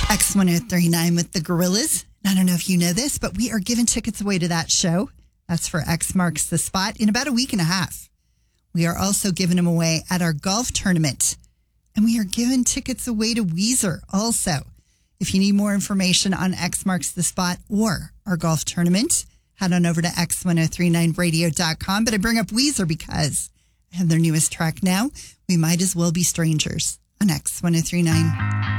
X1039 with the Gorillas. I don't know if you know this, but we are giving tickets away to that show. That's for X Marks the Spot in about a week and a half. We are also giving them away at our golf tournament. And we are giving tickets away to Weezer also. If you need more information on X Marks the Spot or our golf tournament, head on over to x1039radio.com. But I bring up Weezer because I have their newest track now. We Might As Well Be Strangers on X1039.